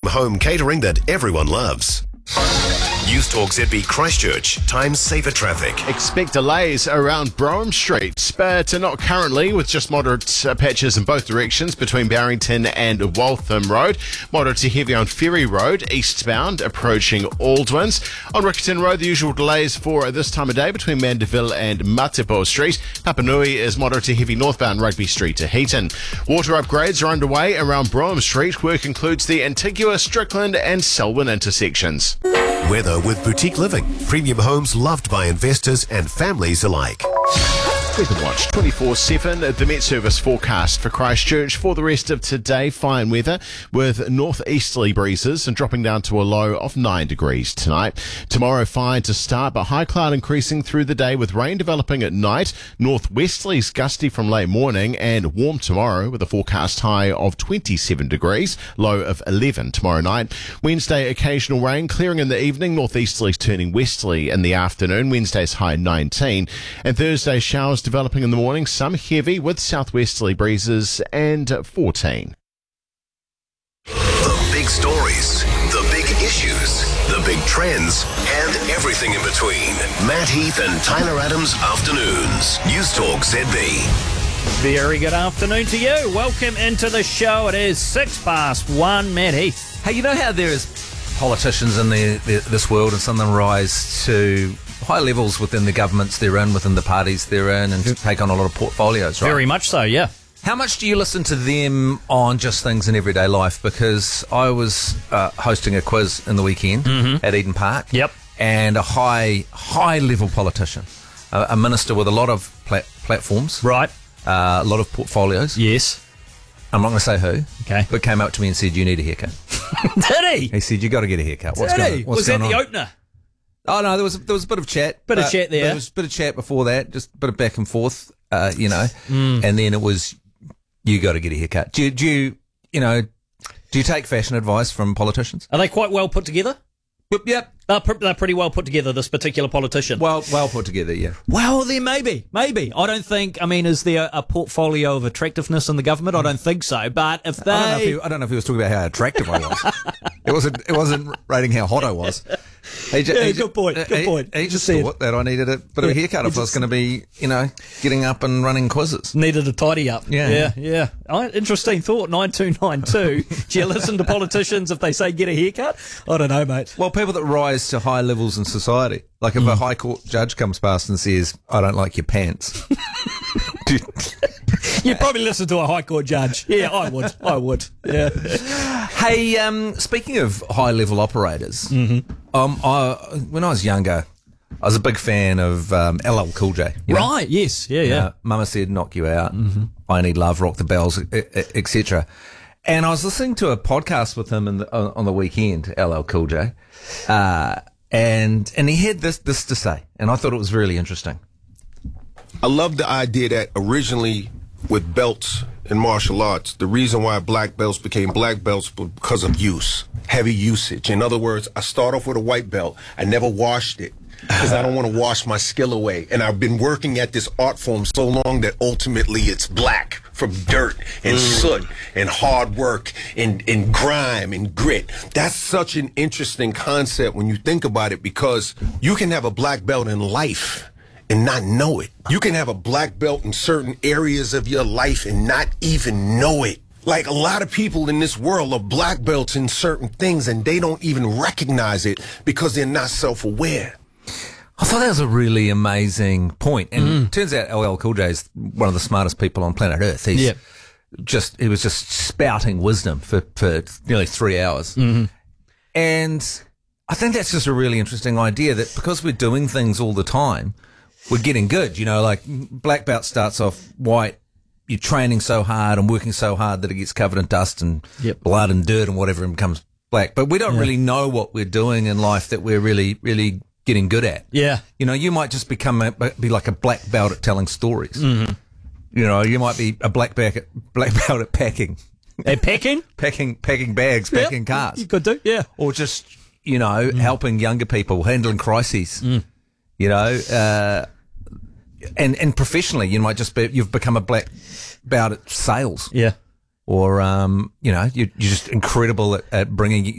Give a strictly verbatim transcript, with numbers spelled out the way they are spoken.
home catering that everyone loves. News Talk Z B Christchurch. Time saver traffic. Expect delays around Brougham Street, but not currently, with just moderate uh, patches in both directions between Barrington and Waltham Road. Moderate to heavy on Ferry Road, eastbound, approaching Aldwins. On Rickerton Road, the usual delays for this time of day between Mandeville and Matapo Street. Papanui is moderate to heavy northbound Rugby Street to Heaton. Water upgrades are underway around Brougham Street. Work includes the Antigua, Strickland and Selwyn intersections. Weather with Boutique Living. Premium homes loved by investors and families alike. Weather Watch twenty-four seven, the Met Service forecast for Christchurch for the rest of today. Fine weather with northeasterly breezes and dropping down to a low of nine degrees tonight. Tomorrow fine to start, but high cloud increasing through the day with rain developing at night. Northwesterlies gusty from late morning and warm tomorrow with a forecast high of twenty-seven degrees, low of eleven tomorrow night. Wednesday occasional rain clearing in the evening, northeasterlies turning westerly in the afternoon. Wednesday's high nineteen, and Thursday showers developing in the morning, some heavy with southwesterly breezes, and fourteen. The big stories, the big issues, the big trends, and everything in between. Matt Heath and Tyler Adams Afternoons. News Talk Z B. Very good afternoon to you. Welcome into the show. It is six past one. Matt Heath. Hey, you know how there is politicians in the, the, this world, and some of them rise to high levels within the governments they're in, within the parties they're in, and take on a lot of portfolios, right? Very much so, yeah. How much do you listen to them on just things in everyday life? Because I was uh, hosting a quiz in the weekend mm-hmm. at Eden Park. Yep. And a high, high-level politician, a, a minister with a lot of plat- platforms. Right. Uh, a lot of portfolios. Yes. I'm not going to say who. Okay. But came up to me and said, you need a haircut. Did he? He said, you got to get a haircut. What's Did going he? on? What's was that going the on? opener? Oh, no, there was there was a bit of chat. Bit of chat there. There was a bit of chat before that, just a bit of back and forth, uh, you know. Mm. And then it was, you got to get a haircut. Do you, do you, you know, do you take fashion advice from politicians? Are they quite well put together? Yep. yep. They're, pr- they're pretty well put together, this particular politician. Well, well put together, yeah. Well, then maybe, maybe. I don't think, I mean, is there a portfolio of attractiveness in the government? I don't think so. But if they... I don't know if he, I don't know if he was talking about how attractive I was. It wasn't, it wasn't rating how hot I was. He just, yeah, he good point, good he, point. He, he just thought that I needed a bit yeah, of a haircut if I was going to be, you know, getting up and running quizzes. Needed a tidy up. Yeah. Yeah, yeah. Oh, interesting thought, nine two nine two. Do you listen to politicians if they say get a haircut? I don't know, mate. Well, people that rise to high levels in society. Like if mm. a High Court judge comes past and says, I don't like your pants. You'd probably listen to a High Court judge. Yeah, I would. I would. Yeah. Hey, um, speaking of high-level operators, mm-hmm. um, I, when I was younger, I was a big fan of um, L L Cool J. You know? Right, yes. Yeah, yeah. Uh, Mama Said, Knock You Out, mm-hmm. I Need Love, Rock the Bells, et cetera. And I was listening to a podcast with him in the, on, on the weekend, L L Cool J, uh, and and he had this this to say, and I thought it was really interesting. I love the idea that originally with belts in martial arts, the reason why black belts became black belts was because of use, heavy usage. In other words, I start off with a white belt. I never washed it because I don't want to wash my skill away. And I've been working at this art form so long that ultimately it's black from dirt and mm. soot and hard work and, and grime and grit. That's such an interesting concept when you think about it, because you can have a black belt in life and not know it. You can have a black belt in certain areas of your life and not even know it. Like, a lot of people in this world are black belts in certain things and they don't even recognize it because they're not self-aware. I thought that was a really amazing point. And mm. it turns out L L Cool J is one of the smartest people on planet Earth. He's yep. just, he was just spouting wisdom for, for nearly three hours. Mm-hmm. And I think that's just a really interesting idea, that because we're doing things all the time, we're getting good. You know, like black belt starts off white. You're training so hard and working so hard that it gets covered in dust and yep. blood and dirt and whatever, and becomes black. But we don't yeah. really know what we're doing in life that we're really, really getting good at. Yeah. You know, you might just become a, be like a black belt at telling stories. Mm-hmm. You know, you might be a black belt at, black belt at packing. At packing? packing, packing bags, packing yeah, cars. You could do, yeah. Or just, you know, mm. helping younger people, handling crises. Mm. You know, uh, and, and professionally, you might just be, you've become a black belt at sales. Yeah. Or, um, you know, you're, you're just incredible at, at bringing